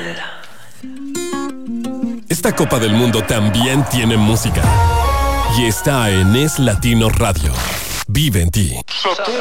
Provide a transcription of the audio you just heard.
Esta Copa del Mundo también tiene música. Y está en Es Latino Radio. Vive en ti.